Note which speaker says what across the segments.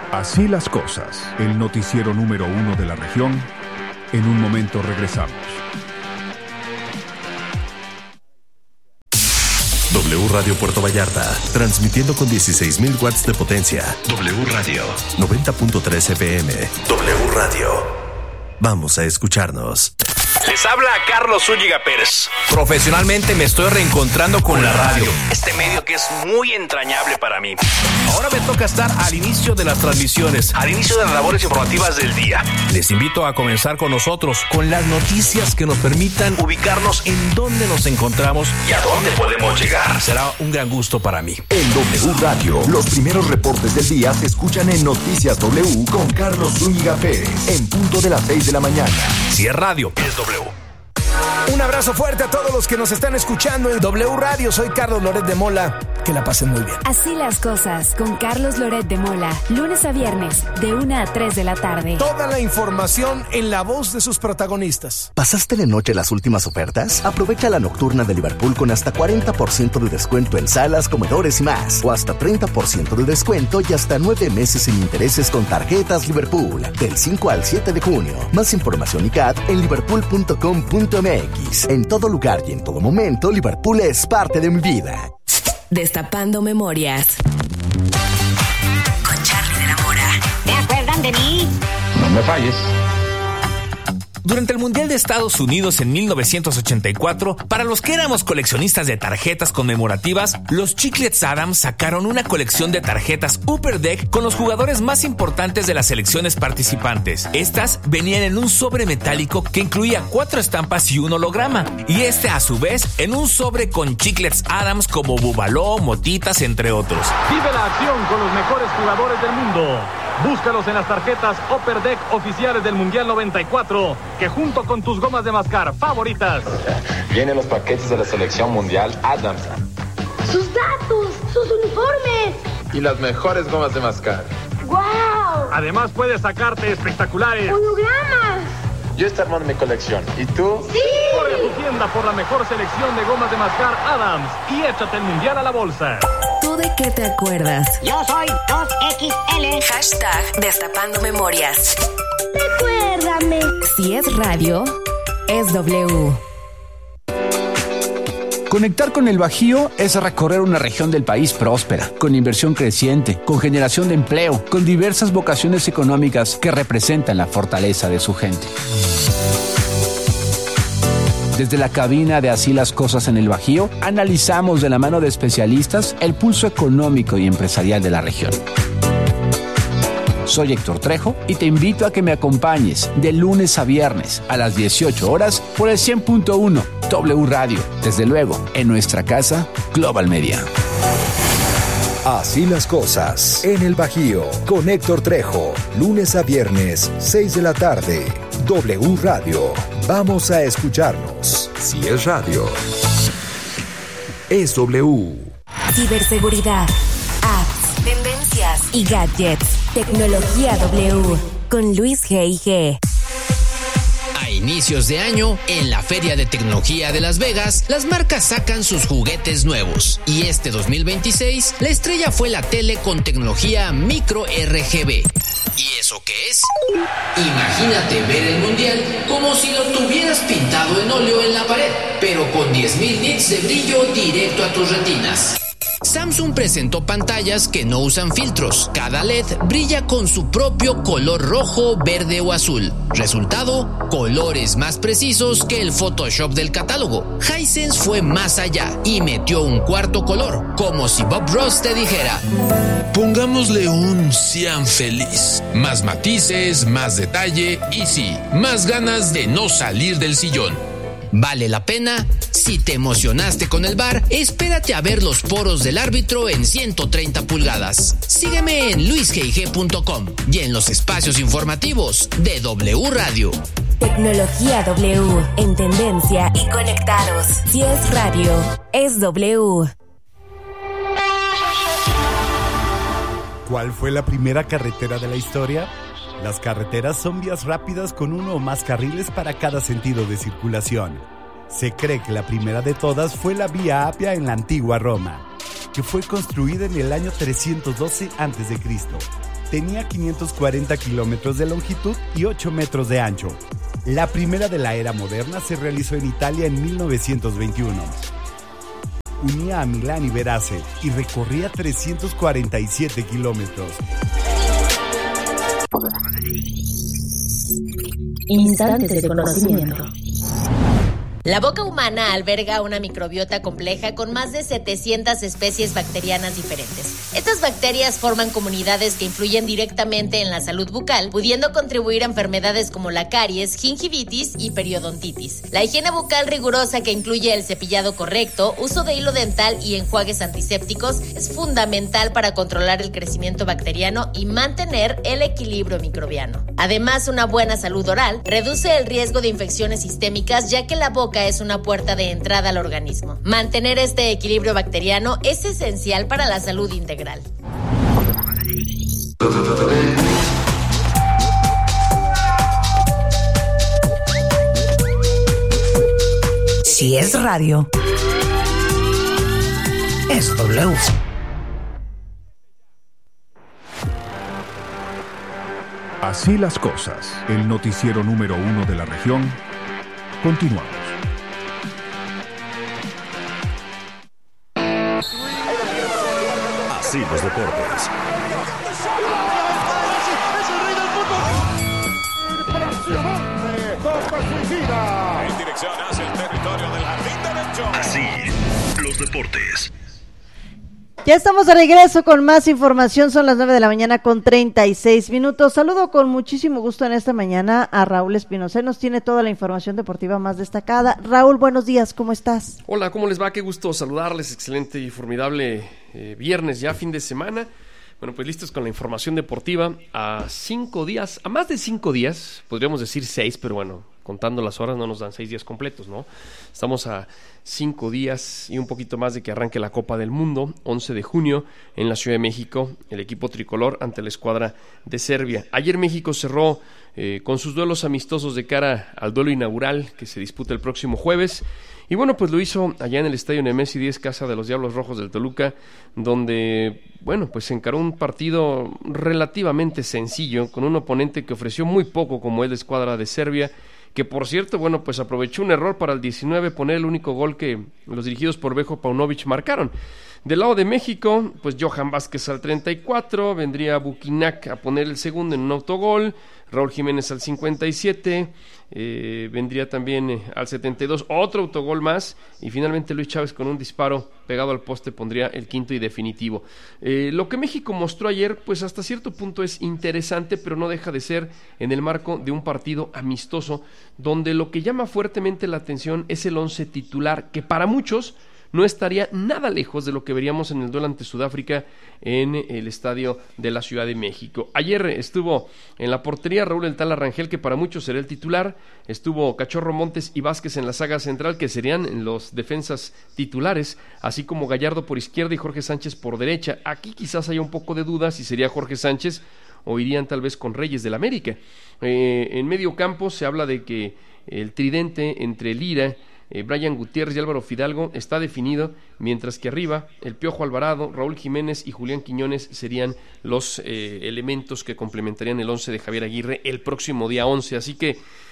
Speaker 1: Así las cosas, el noticiero número 1 de la región. En un momento regresamos.
Speaker 2: W Radio Puerto Vallarta, transmitiendo con 16,000 watts de potencia. W Radio, 90.3 FM. W Radio. Vamos a escucharnos.
Speaker 3: Les habla Carlos Zúñiga Pérez. Profesionalmente me estoy reencontrando con la radio, este medio que es muy entrañable para mí. Ahora me toca estar al inicio de las transmisiones, al inicio de las labores informativas del día. Les invito a comenzar con nosotros, con las noticias que nos permitan ubicarnos en dónde nos encontramos y a dónde podemos llegar. Será un gran gusto para mí.
Speaker 4: En W Radio, los primeros reportes del día se escuchan en Noticias W con Carlos Zúñiga Pérez, en punto de las 6 de la mañana.
Speaker 3: Si es radio, es W.
Speaker 5: Un abrazo fuerte a todos los que nos están escuchando en W Radio. Soy Carlos Loret de Mola. Que la pasen muy bien.
Speaker 6: Así las cosas con Carlos Loret de Mola. Lunes a viernes, de 1 a 3 de la tarde.
Speaker 5: Toda la información en la voz de sus protagonistas.
Speaker 7: ¿Pasaste de noche las últimas ofertas? Aprovecha la nocturna de Liverpool con hasta 40% de descuento en salas, comedores y más. O hasta 30% de descuento y hasta 9 meses sin intereses con tarjetas Liverpool. Del 5 al 7 de junio. Más información y CAT en liverpool.com.mx. En todo lugar y en todo momento, Liverpool es parte de mi vida.
Speaker 8: Destapando memorias. Con Charlie de la Mora.
Speaker 9: ¿Te acuerdan de mí?
Speaker 10: No me falles.
Speaker 3: Durante el Mundial de Estados Unidos en 1984, para los que éramos coleccionistas de tarjetas conmemorativas, los Chiclets Adams sacaron una colección de tarjetas Upper Deck con los jugadores más importantes de las selecciones participantes. Estas venían en un sobre metálico que incluía 4 estampas y un holograma, y a su vez en un sobre con Chiclets Adams como Bubaló, Motitas, entre otros.
Speaker 11: Vive la acción con los mejores jugadores del mundo. Búscalos en las tarjetas Upper Deck oficiales del Mundial 94, que junto con tus gomas de mascar favoritas.
Speaker 10: Vienen los paquetes de la selección mundial Adams.
Speaker 9: Sus datos, sus uniformes.
Speaker 10: Y las mejores gomas de mascar.
Speaker 9: ¡Wow!
Speaker 11: Además puedes sacarte espectaculares
Speaker 9: hologramas.
Speaker 10: Yo estoy armando mi colección. ¿Y tú?
Speaker 9: ¡Sí!
Speaker 11: Corre a tu tienda por la mejor selección de gomas de mascar Adams y échate el Mundial a la bolsa.
Speaker 8: ¿Tú de qué te acuerdas?
Speaker 9: Yo soy 2XL.
Speaker 8: Hashtag Destapando Memorias.
Speaker 9: Recuérdame.
Speaker 8: Si es radio, es W.
Speaker 12: Conectar con el Bajío es recorrer una región del país próspera, con inversión creciente, con generación de empleo, con diversas vocaciones económicas que representan la fortaleza de su gente. Desde la cabina de Así las Cosas en el Bajío, analizamos de la mano de especialistas el pulso económico y empresarial de la región. Soy Héctor Trejo y te invito a que me acompañes de lunes a viernes a las 18 horas por el 100.1 W Radio, desde luego en nuestra casa Global Media.
Speaker 4: Así las cosas en el Bajío con Héctor Trejo, lunes a viernes 6 de la tarde. W Radio. Vamos a escucharnos. Si es radio, es W.
Speaker 8: Ciberseguridad, apps, tendencias y gadgets. Tecnología W con Luis G&G.
Speaker 13: A inicios de año, en la Feria de Tecnología de Las Vegas, las marcas sacan sus juguetes nuevos. Y este 2026, la estrella fue la tele con tecnología micro RGB. ¿Y eso qué es? Imagínate ver el mundial como si lo tuvieras pintado en óleo en la pared, pero con 10,000 nits de brillo directo a tus retinas. Samsung presentó pantallas que no usan filtros. Cada LED brilla con su propio color rojo, verde o azul. Resultado, colores más precisos que el Photoshop del catálogo. Hisense fue más allá y metió un cuarto color, como si Bob Ross te dijera:
Speaker 14: pongámosle un cian feliz. Más matices, más detalle y sí, más ganas de no salir del sillón.
Speaker 13: ¿Vale la pena? Si te emocionaste con el VAR, espérate a ver los poros del árbitro en 130 pulgadas. Sígueme en luisgig.com y en los espacios informativos de W Radio.
Speaker 8: Tecnología W, en tendencia y conectados. Si es radio, es W.
Speaker 15: ¿Cuál fue la primera carretera de la historia? Las carreteras son vías rápidas con uno o más carriles para cada sentido de circulación. Se cree que la primera de todas fue la Vía Apia en la antigua Roma, que fue construida en el año 312 a.C. Tenía 540 kilómetros de longitud y 8 metros de ancho. La primera de la era moderna se realizó en Italia en 1921. Unía a Milán y Verace y recorría 347 kilómetros.
Speaker 8: Instantes de conocimiento.
Speaker 16: La boca humana alberga una microbiota compleja con más de 700 especies bacterianas diferentes. Estas bacterias forman comunidades que influyen directamente en la salud bucal, pudiendo contribuir a enfermedades como la caries, gingivitis y periodontitis. La higiene bucal rigurosa, que incluye el cepillado correcto, uso de hilo dental y enjuagues antisépticos, es fundamental para controlar el crecimiento bacteriano y mantener el equilibrio microbiano. Además, una buena salud oral reduce el riesgo de infecciones sistémicas, ya que la boca es una puerta de entrada al organismo. Mantener este equilibrio bacteriano es esencial para la salud integral.
Speaker 17: Si es radio, es W.
Speaker 1: Así las cosas. El noticiero número 1 de la región. Continuamos.
Speaker 2: Así los deportes.
Speaker 18: En dirección hacia el territorio del jardín derecho.
Speaker 2: Así los deportes.
Speaker 19: Ya estamos de regreso con más información, son las 9 de la mañana con 36 minutos. Saludo con muchísimo gusto en esta mañana a Raúl Espinosa, nos tiene toda la información deportiva más destacada. Raúl, buenos días, ¿cómo estás?
Speaker 20: Hola, ¿cómo les va? Qué gusto saludarles, excelente y formidable viernes, ya fin de semana. Bueno, pues listos con la información deportiva a más de 5 días, podríamos decir 6, pero bueno, contando las horas no nos dan 6 días completos, ¿no? Estamos a 5 días y un poquito más de que arranque la Copa del Mundo, 11 de junio en la Ciudad de México, el equipo tricolor ante la escuadra de Serbia. Ayer México cerró con sus duelos amistosos de cara al duelo inaugural que se disputa el próximo jueves. Y bueno, pues lo hizo allá en el estadio Nemesio 10, casa de los Diablos Rojos del Toluca, donde, bueno, pues se encaró un partido relativamente sencillo, con un oponente que ofreció muy poco, como es la escuadra de Serbia, que por cierto, bueno, pues aprovechó un error para el 19 poner el único gol que los dirigidos por Vejo Paunovic marcaron. Del lado de México, pues Johan Vázquez al 34, vendría Buquinac a poner el segundo en un autogol, Raúl Jiménez al 57, vendría también al 72 otro autogol más, y finalmente Luis Chávez con un disparo pegado al poste pondría el quinto y definitivo. Lo que México mostró ayer, pues hasta cierto punto es interesante, pero no deja de ser en el marco de un partido amistoso, donde lo que llama fuertemente la atención es el 11 titular, que para muchos no estaría nada lejos de lo que veríamos en el duelo ante Sudáfrica en el estadio de la Ciudad de México. Ayer estuvo en la portería Raúl El Tala Rangel, que para muchos será el titular, estuvo Cachorro Montes y Vázquez en la saga central, que serían los defensas titulares, así como Gallardo por izquierda y Jorge Sánchez por derecha. Aquí quizás haya un poco de duda si sería Jorge Sánchez o irían tal vez con Reyes del América. En medio campo se habla de que el tridente entre Lira, Brian Gutiérrez y Álvaro Fidalgo está definido, mientras que arriba el Piojo Alvarado, Raúl Jiménez y Julián Quiñones serían los elementos que complementarían el 11 de Javier Aguirre el próximo día 11, así que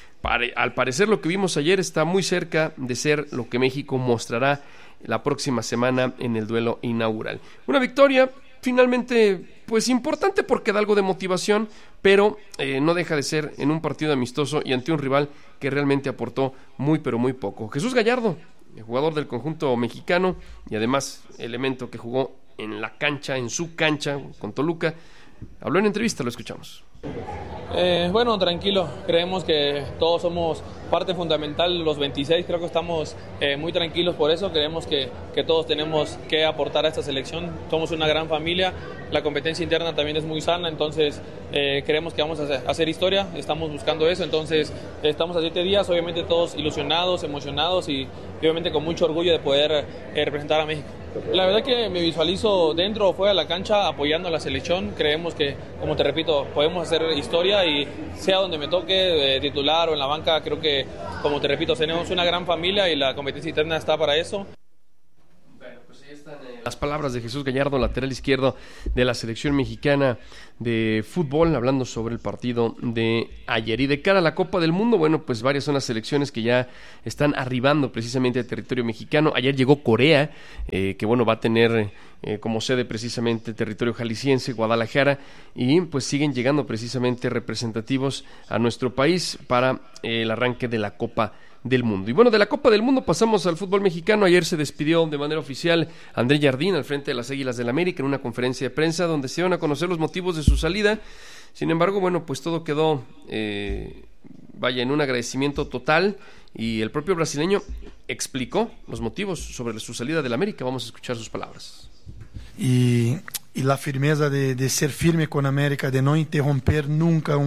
Speaker 20: al parecer lo que vimos ayer está muy cerca de ser lo que México mostrará la próxima semana en el duelo inaugural. Una victoria finalmente pues importante porque da algo de motivación, pero no deja de ser en un partido amistoso y ante un rival que realmente aportó muy pero muy poco. Jesús Gallardo, el jugador del conjunto mexicano y además elemento que jugó en la cancha, en su cancha con Toluca, habló en entrevista, lo escuchamos.
Speaker 21: Bueno, tranquilo, creemos que todos somos parte fundamental, los 26, creo que estamos muy tranquilos por eso, creemos que todos tenemos que aportar a esta selección, somos una gran familia, la competencia interna también es muy sana, entonces creemos que vamos a hacer historia, estamos buscando eso, entonces estamos a 7 días, obviamente todos ilusionados, emocionados y obviamente con mucho orgullo de poder representar a México. La verdad que me visualizo dentro o fuera de la cancha apoyando a la selección, creemos que, como te repito, podemos hacer historia y sea donde me toque, titular o en la banca, creo que, como te repito, tenemos una gran familia y la competencia interna está para eso.
Speaker 20: Bueno, pues ahí están Las palabras de Jesús Gallardo, lateral izquierdo de la selección mexicana de fútbol, hablando sobre el partido de ayer. Y de cara a la Copa del Mundo, bueno, pues varias son las selecciones que ya están arribando precisamente al territorio mexicano. Ayer llegó Corea, que bueno, va a tener como sede precisamente territorio jalisciense, Guadalajara, y pues siguen llegando precisamente representativos a nuestro país para el arranque de la Copa del Mundo. Y bueno, de la Copa del Mundo pasamos al fútbol mexicano. Ayer se despidió de manera oficial André Jardín al frente de las Águilas del América en una conferencia de prensa donde se iban a conocer los motivos de su salida. Sin embargo, bueno, pues todo quedó en un agradecimiento total, y el propio brasileño explicó los motivos sobre su salida del América. Vamos a escuchar sus palabras.
Speaker 6: Y la firmeza de ser firme con América, de no interromper nunca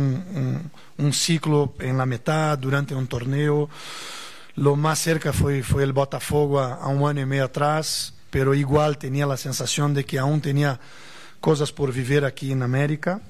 Speaker 6: un ciclo en la mitad, durante un torneo. Lo más cerca fue el Botafogo a un año y medio atrás, pero igual tenía la sensación de que aún tenía cosas por vivir aquí en América.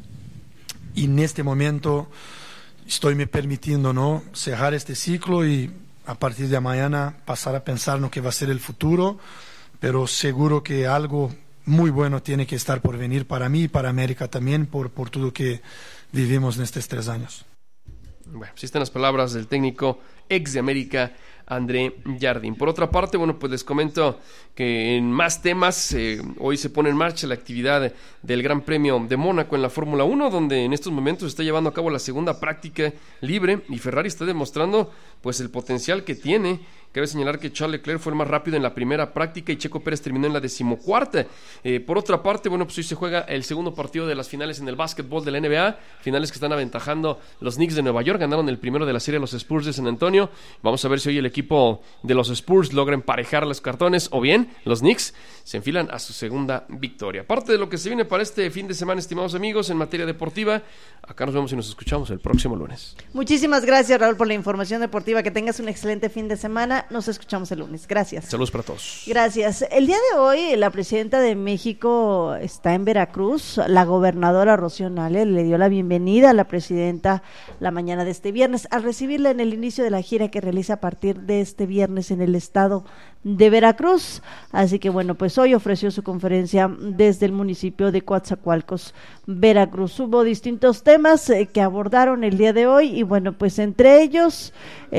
Speaker 6: Y en este momento estoy me permitiendo, ¿no?, cerrar este ciclo y a partir de mañana pasar a pensar en lo que va a ser el futuro, pero seguro que algo muy bueno tiene que estar por venir para mí y para América también, por todo que vivimos en estos 3 años.
Speaker 20: Bueno, así están las palabras del técnico ex de América, André Jardín. Por otra parte, bueno, pues les comento que en más temas, hoy se pone en marcha la actividad del Gran Premio de Mónaco en la Fórmula 1, donde en estos momentos se está llevando a cabo la segunda práctica libre, y Ferrari está demostrando pues el potencial que tiene. Cabe señalar que Charles Leclerc fue el más rápido en la primera práctica y Checo Pérez terminó en la 14ª. Por otra parte, bueno, pues hoy se juega el segundo partido de las finales en el básquetbol de la NBA, finales que están aventajando los Knicks de Nueva York. Ganaron el primero de la serie los Spurs de San Antonio. Vamos a ver si hoy el equipo de los Spurs logra emparejar los cartones, o bien los Knicks se enfilan a su segunda victoria. Aparte de lo que se viene para este fin de semana, estimados amigos, en materia deportiva, acá nos vemos y nos escuchamos el próximo lunes.
Speaker 19: Muchísimas gracias, Raúl, por la información deportiva. Que tengas un excelente fin de semana. Nos escuchamos el lunes. Gracias.
Speaker 20: Saludos para todos.
Speaker 19: Gracias. El día de hoy, la presidenta de México está en Veracruz. La gobernadora Rocío Nale le dio la bienvenida a la presidenta la mañana de este viernes, al recibirla en el inicio de la gira que realiza a partir de este viernes en el estado de Veracruz. Así que bueno, pues hoy ofreció su conferencia desde el municipio de Coatzacoalcos, Veracruz. Hubo distintos temas que abordaron el día de hoy, y bueno, pues entre ellos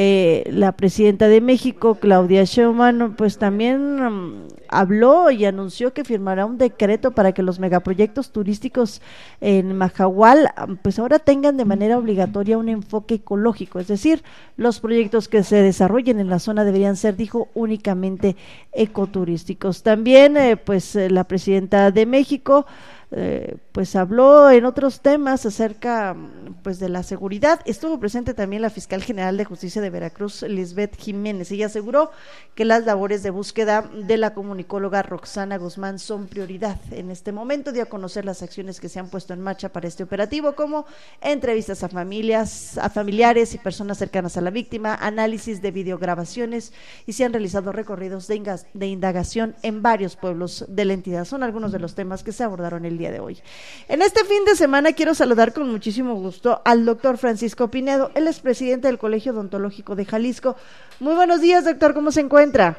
Speaker 19: la presidenta de México, Claudia Sheinbaum, pues también habló y anunció que firmará un decreto para que los megaproyectos turísticos en Mahahual pues ahora tengan de manera obligatoria un enfoque ecológico, es decir, los proyectos que se desarrollen en la zona deberían ser, dijo, únicamente ecoturísticos. También pues la presidenta de México pues habló en otros temas acerca pues de la seguridad. Estuvo presente también la fiscal general de justicia de Veracruz, Lisbeth Jiménez. Ella aseguró que las labores de búsqueda de la comunicóloga Roxana Guzmán son prioridad. En este momento dio a conocer las acciones que se han puesto en marcha para este operativo, como entrevistas a familiares y personas cercanas a la víctima, análisis de videograbaciones, y se han realizado recorridos de indagación en varios pueblos de la entidad. Son algunos de los temas que se abordaron el día de hoy. En este fin de semana quiero saludar con muchísimo gusto al doctor Francisco Pinedo. Él es presidente del Colegio Odontológico de Jalisco. Muy buenos días, doctor, ¿cómo se encuentra?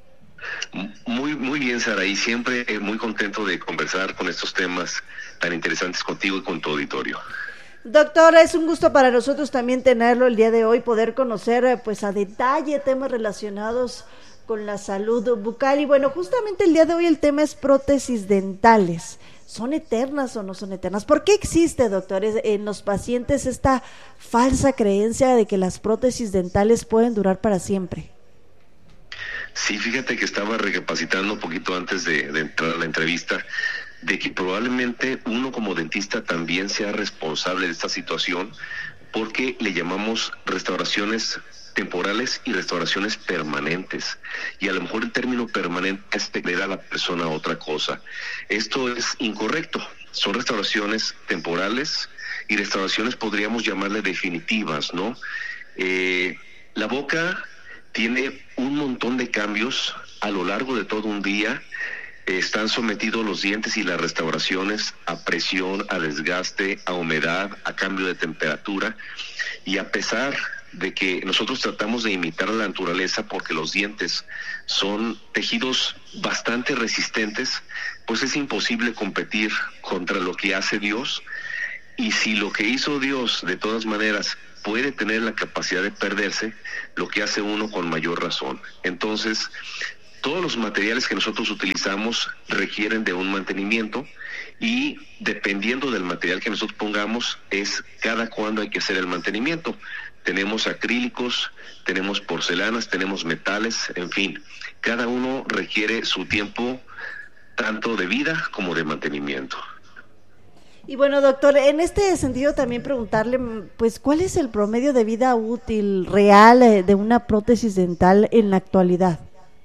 Speaker 22: Muy bien, Sara, y siempre muy contento de conversar con estos temas tan interesantes contigo y con tu auditorio.
Speaker 19: Doctor, es un gusto para nosotros también tenerlo el día de hoy, poder conocer pues a detalle temas relacionados con la salud bucal. Y bueno, justamente el día de hoy el tema es prótesis dentales. ¿Son eternas o no son eternas? ¿Por qué existe, doctores, en los pacientes esta falsa creencia de que las prótesis dentales pueden durar para siempre?
Speaker 22: Sí, fíjate que estaba recapacitando un poquito antes de entrar a la entrevista, de que probablemente uno como dentista también sea responsable de esta situación, porque le llamamos restauraciones temporales y restauraciones permanentes, y a lo mejor el término permanente le da a la persona otra cosa. Esto es incorrecto. Son restauraciones temporales y restauraciones podríamos llamarle definitivas, ¿no? La boca tiene un montón de cambios a lo largo de todo un día. Están sometidos los dientes y las restauraciones a presión, a desgaste, a humedad, a cambio de temperatura, y a pesar de que nosotros tratamos de imitar la naturaleza porque los dientes son tejidos bastante resistentes, pues es imposible competir contra lo que hace Dios. Y si lo que hizo Dios de todas maneras puede tener la capacidad de perderse, lo que hace uno con mayor razón. Entonces, todos los materiales que nosotros utilizamos requieren de un mantenimiento, y dependiendo del material que nosotros pongamos es cada cuándo hay que hacer el mantenimiento. Tenemos acrílicos, tenemos porcelanas, tenemos metales, en fin, cada uno requiere su tiempo tanto de vida como de mantenimiento.
Speaker 19: Y bueno, doctor, en este sentido también preguntarle, pues, ¿cuál es el promedio de vida útil real de una prótesis dental en la actualidad?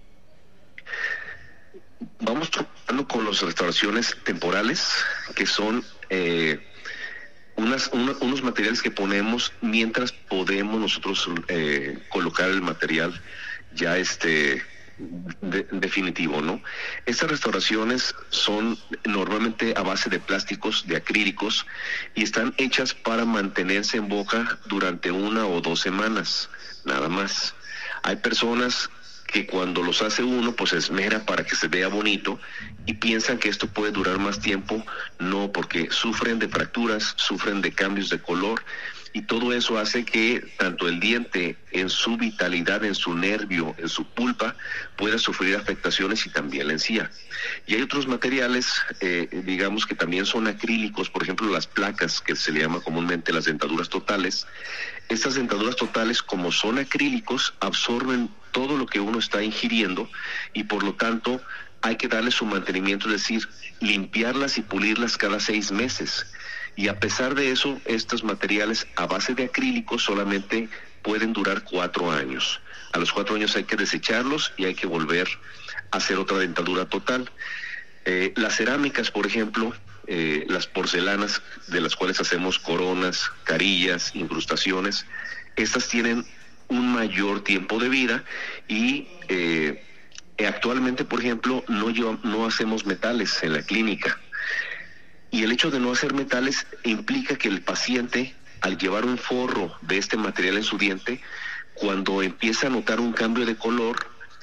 Speaker 22: Vamos trabajando con las restauraciones temporales, que son unos materiales que ponemos mientras podemos nosotros colocar el material ya definitivo, ¿no? Estas restauraciones son normalmente a base de plásticos, de acrílicos, y están hechas para mantenerse en boca durante 1 o 2 semanas, nada más. Hay personas que cuando los hace uno, pues se esmera para que se vea bonito y piensan que esto puede durar más tiempo. No, porque sufren de fracturas, sufren de cambios de color, y todo eso hace que tanto el diente en su vitalidad, en su nervio, en su pulpa, pueda sufrir afectaciones, y también la encía. Y hay otros materiales, digamos, que también son acrílicos, por ejemplo las placas, que se le llama comúnmente las dentaduras totales. Estas dentaduras totales, como son acrílicos, absorben todo lo que uno está ingiriendo, y por lo tanto hay que darle su mantenimiento, es decir, limpiarlas y pulirlas cada 6 meses. Y a pesar de eso, estos materiales a base de acrílicos solamente pueden durar 4 años. A los 4 años hay que desecharlos y hay que volver a hacer otra dentadura total. Las cerámicas, por ejemplo, las porcelanas, de las cuales hacemos coronas, carillas, incrustaciones, estas tienen un mayor tiempo de vida, y actualmente, por ejemplo, no hacemos metales en la clínica. Y el hecho de no hacer metales implica que el paciente, al llevar un forro de este material en su diente, cuando empieza a notar un cambio de color,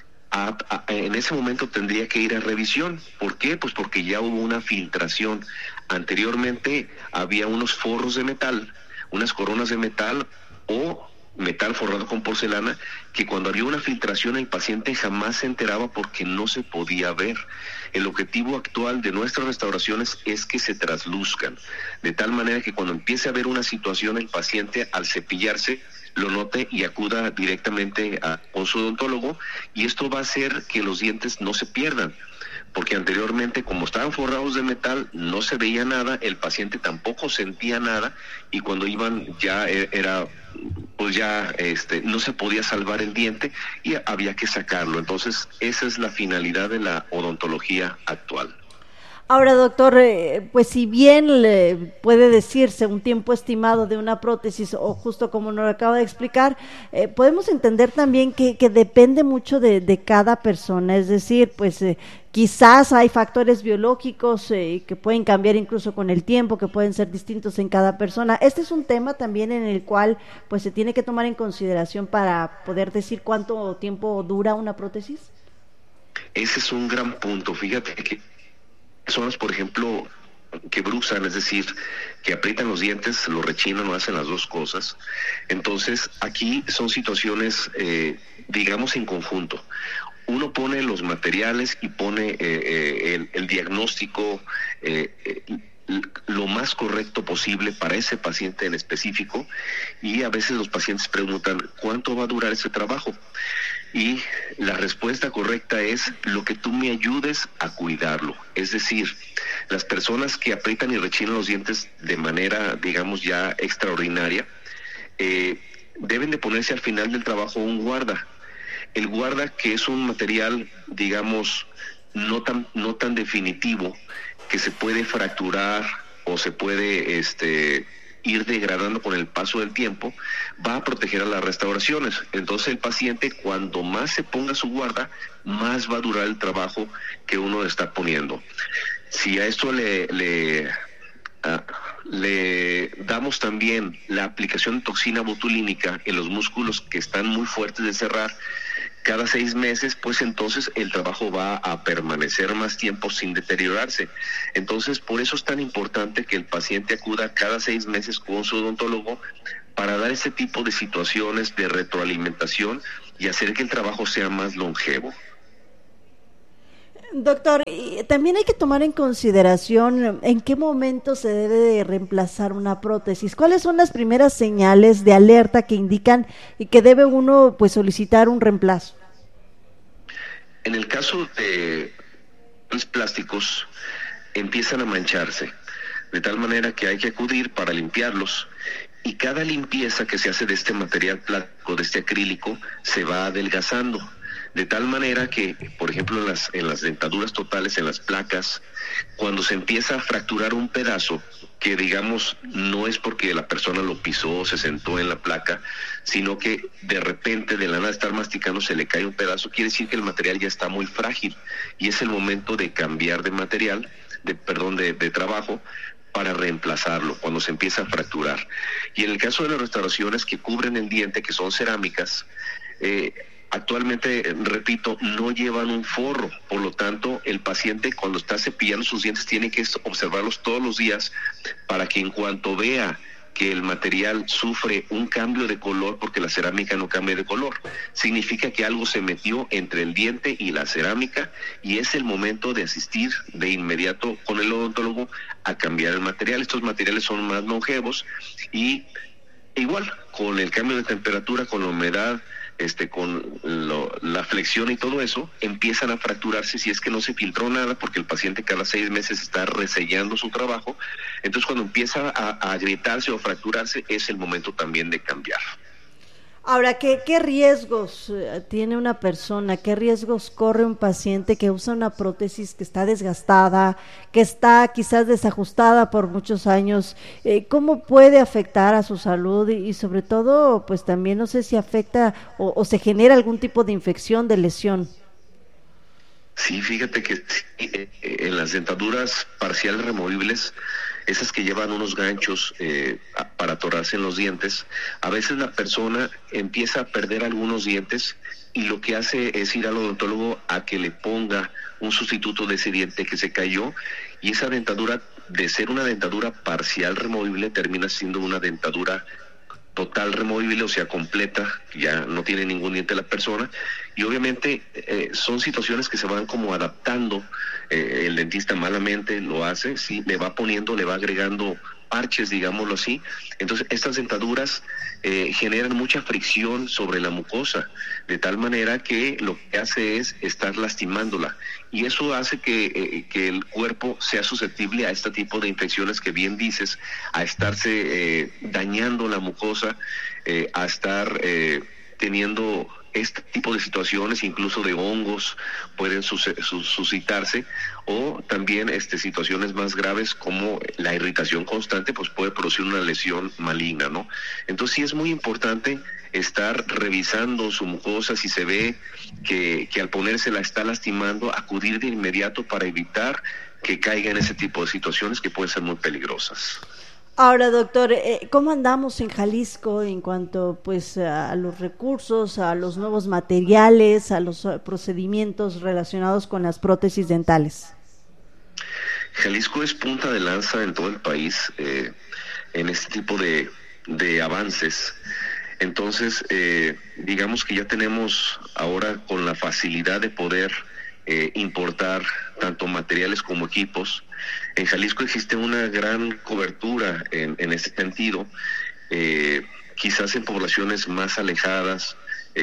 Speaker 22: en ese momento tendría que ir a revisión. ¿Por qué? Pues porque ya hubo una filtración. Anteriormente había unos forros de metal, unas coronas de metal o metal forrado con porcelana, que cuando había una filtración el paciente jamás se enteraba porque no se podía ver. El objetivo actual de nuestras restauraciones es que se trasluzcan, de tal manera que cuando empiece a haber una situación, el paciente, al cepillarse, lo note y acuda directamente con su odontólogo, y esto va a hacer que los dientes no se pierdan, porque anteriormente, como estaban forrados de metal, no se veía nada, el paciente tampoco sentía nada, y cuando iban ya no se podía salvar el diente y había que sacarlo. Entonces, esa es la finalidad de la odontología actual.
Speaker 19: Ahora, doctor, pues si bien puede decirse un tiempo estimado de una prótesis, o justo como nos lo acaba de explicar, podemos entender también que depende mucho de cada persona, es decir, pues quizás hay factores biológicos que pueden cambiar incluso con el tiempo, que pueden ser distintos en cada persona. Este es un tema también en el cual pues se tiene que tomar en consideración para poder decir cuánto tiempo dura una prótesis.
Speaker 22: Ese es un gran punto. Fíjate que personas, por ejemplo, que bruxan, es decir, que aprietan los dientes, lo rechinan o hacen las dos cosas. Entonces, aquí son situaciones, digamos, en conjunto. Uno pone los materiales y pone el diagnóstico lo más correcto posible para ese paciente en específico, y a veces los pacientes preguntan, ¿cuánto va a durar ese trabajo? Y la respuesta correcta es lo que tú me ayudes a cuidarlo. Es decir, las personas que aprietan y rechinan los dientes de manera, digamos, ya extraordinaria, deben de ponerse al final del trabajo un guarda. El guarda, que es un material, digamos, no tan definitivo, que se puede fracturar o se puede ir degradando con el paso del tiempo, va a proteger a las restauraciones. Entonces el paciente, cuando más se ponga su guarda, más va a durar el trabajo que uno está poniendo. Si a esto le le damos también la aplicación de toxina botulínica en los músculos que están muy fuertes de cerrar cada 6 meses, pues entonces el trabajo va a permanecer más tiempo sin deteriorarse. Entonces, por eso es tan importante que el paciente acuda cada 6 meses con su odontólogo para dar este tipo de situaciones de retroalimentación y hacer que el trabajo sea más longevo.
Speaker 19: Doctor, también hay que tomar en consideración en qué momento se debe de reemplazar una prótesis. ¿Cuáles son las primeras señales de alerta que indican y que debe uno pues solicitar un reemplazo?
Speaker 22: En el caso de los plásticos, empiezan a mancharse, de tal manera que hay que acudir para limpiarlos, y cada limpieza que se hace de este material plástico, de este acrílico, se va adelgazando. De tal manera que, por ejemplo, en las dentaduras totales, en las placas, cuando se empieza a fracturar un pedazo, que digamos no es porque la persona lo pisó o se sentó en la placa, sino que de repente de la nada estar masticando se le cae un pedazo, quiere decir que el material ya está muy frágil y es el momento de cambiar de material, de trabajo, para reemplazarlo cuando se empieza a fracturar. Y en el caso de las restauraciones que cubren el diente, que son cerámicas, actualmente, repito, no llevan un forro, por lo tanto, el paciente cuando está cepillando sus dientes tiene que observarlos todos los días para que en cuanto vea que el material sufre un cambio de color, porque la cerámica no cambia de color, significa que algo se metió entre el diente y la cerámica y es el momento de asistir de inmediato con el odontólogo a cambiar el material. Estos materiales son más longevos y igual, con el cambio de temperatura, con la humedad, con la flexión y todo eso, empiezan a fracturarse si es que no se filtró nada, porque el paciente cada 6 meses está resellando su trabajo. Entonces, cuando empieza a agrietarse o fracturarse, es el momento también de cambiar.
Speaker 19: Ahora, ¿qué riesgos tiene una persona? ¿Qué riesgos corre un paciente que usa una prótesis que está desgastada, que está quizás desajustada por muchos años? ¿Cómo puede afectar a su salud? Y sobre todo, pues también no sé si afecta o se genera algún tipo de infección, de lesión.
Speaker 22: Sí, fíjate que en las dentaduras parciales removibles, esas que llevan unos ganchos para atorarse en los dientes, a veces la persona empieza a perder algunos dientes y lo que hace es ir al odontólogo a que le ponga un sustituto de ese diente que se cayó, y esa dentadura, de ser una dentadura parcial removible, termina siendo una dentadura total removible, o sea, completa, ya no tiene ningún diente la persona, y obviamente son situaciones que se van como adaptando. El dentista malamente lo hace, sí, le va agregando parches, digámoslo así. Entonces estas dentaduras generan mucha fricción sobre la mucosa, de tal manera que lo que hace es estar lastimándola, y eso hace que el cuerpo sea susceptible a este tipo de infecciones que bien dices, a estarse dañando la mucosa, a estar teniendo este tipo de situaciones, incluso de hongos pueden suscitarse, o también situaciones más graves como la irritación constante, pues puede producir una lesión maligna, ¿no? Entonces sí es muy importante estar revisando su mucosa. Si se ve que al ponerse la está lastimando, acudir de inmediato para evitar que caiga en ese tipo de situaciones que pueden ser muy peligrosas.
Speaker 19: Ahora, doctor, ¿cómo andamos en Jalisco en cuanto pues a los recursos, a los nuevos materiales, a los procedimientos relacionados con las prótesis dentales?
Speaker 22: Jalisco es punta de lanza en todo el país en este tipo de avances. Entonces, digamos que ya tenemos ahora con la facilidad de poder importar tanto materiales como equipos. En Jalisco existe una gran cobertura en ese sentido, quizás en poblaciones más alejadas,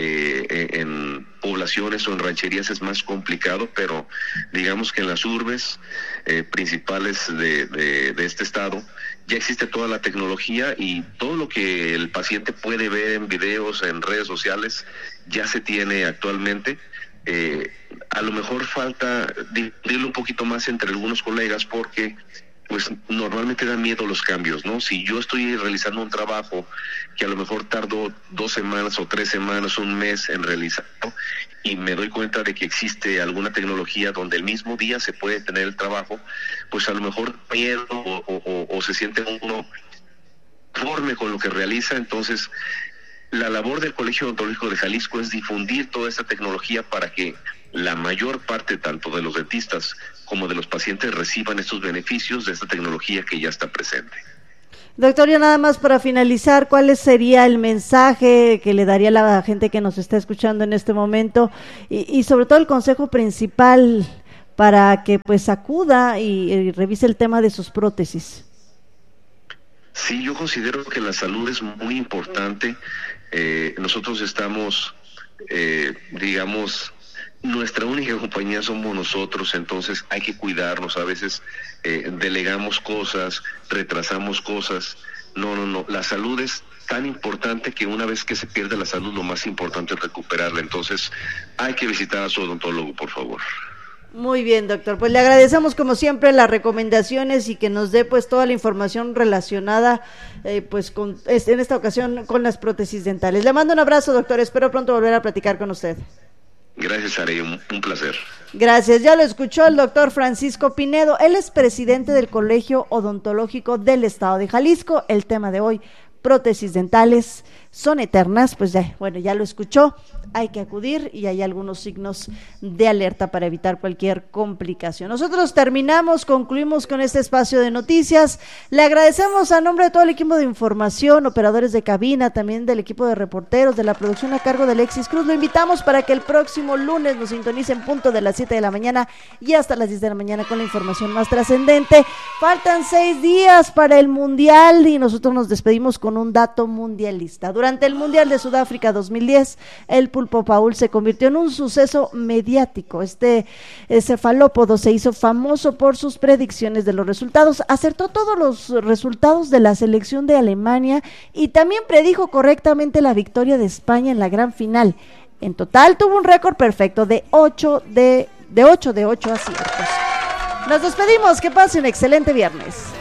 Speaker 22: en poblaciones o en rancherías es más complicado, pero digamos que en las urbes principales de este estado ya existe toda la tecnología, y todo lo que el paciente puede ver en videos, en redes sociales, ya se tiene actualmente. A lo mejor falta dividirlo un poquito más entre algunos colegas, porque pues normalmente da miedo los cambios, ¿no? Si yo estoy realizando un trabajo que a lo mejor tardo 2 semanas o 3 semanas, un mes en realizarlo, y me doy cuenta de que existe alguna tecnología donde el mismo día se puede tener el trabajo, pues a lo mejor miedo o se siente uno conforme con lo que realiza. Entonces, la labor del Colegio Odontológico de Jalisco es difundir toda esta tecnología para que la mayor parte, tanto de los dentistas como de los pacientes, reciban estos beneficios de esta tecnología que ya está presente.
Speaker 19: Doctor, ya nada más para finalizar, ¿cuál sería el mensaje que le daría a la gente que nos está escuchando en este momento y sobre todo el consejo principal para que pues acuda y revise el tema de sus prótesis?
Speaker 22: Sí, yo considero que la salud es muy importante. Nosotros estamos, nuestra única compañía somos nosotros, entonces hay que cuidarnos. A veces delegamos cosas, retrasamos cosas. No, la salud es tan importante que una vez que se pierde la salud, lo más importante es recuperarla. Entonces hay que visitar a su odontólogo, por favor.
Speaker 19: Muy bien, doctor, pues le agradecemos como siempre las recomendaciones y que nos dé pues toda la información relacionada pues con en esta ocasión con las prótesis dentales. Le mando un abrazo, doctor, espero pronto volver a platicar con usted.
Speaker 22: Gracias, Arey, un placer.
Speaker 19: Gracias, ya lo escuchó el doctor Francisco Pinedo, él es presidente del Colegio Odontológico del Estado de Jalisco. El tema de hoy, prótesis dentales, son eternas, pues ya lo escuchó, hay que acudir y hay algunos signos de alerta para evitar cualquier complicación. Nosotros concluimos con este espacio de noticias. Le agradecemos a nombre de todo el equipo de información, operadores de cabina, también del equipo de reporteros, de la producción a cargo de Alexis Cruz. Lo invitamos para que el próximo lunes nos sintonice en punto de las 7 de la mañana y hasta las 10 de la mañana con la información más trascendente. Faltan 6 días para el Mundial y nosotros nos despedimos con un dato mundialista. Durante el Mundial de Sudáfrica 2010, el Pulpo Paul se convirtió en un suceso mediático. Este cefalópodo se hizo famoso por sus predicciones de los resultados, acertó todos los resultados de la selección de Alemania y también predijo correctamente la victoria de España en la gran final. En total tuvo un récord perfecto de 8 de 8 aciertos. Nos despedimos, que pase un excelente viernes.